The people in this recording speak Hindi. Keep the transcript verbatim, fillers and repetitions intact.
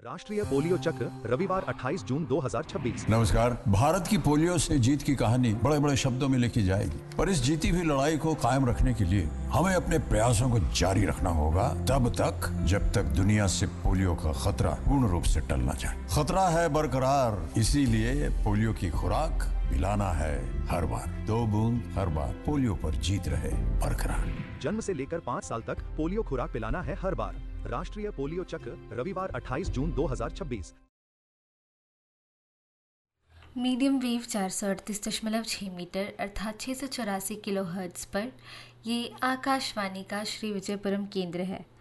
राष्ट्रीय पोलियो चक्र रविवार अट्ठाईस जून दो हज़ार छब्बीस। नमस्कार। भारत की पोलियो से जीत की कहानी बड़े बड़े शब्दों में लिखी जाएगी, पर इस जीती हुई लड़ाई को कायम रखने के लिए हमें अपने प्रयासों को जारी रखना होगा तब तक जब तक दुनिया से पोलियो का खतरा पूर्ण रूप से टल न जाए। खतरा है बरकरार, इसीलिए पोलियो की खुराक पिलाना है हर बार। दो बूंद हर बार, पोलियो पर जीत रहे बरकरार। जन्म से लेकर पाँच साल तक पोलियो खुराक पिलाना है हर बार। राष्ट्रीय पोलियो चक्र रविवार अट्ठाईस जून दो हज़ार छब्बीस। मीडियम वेव चार सौ अड़तीस दशमलव छः मीटर अर्थात छः सौ चौरासी किलो हर्ट्ज पर ये आकाशवाणी का श्री विजयपुरम केंद्र है।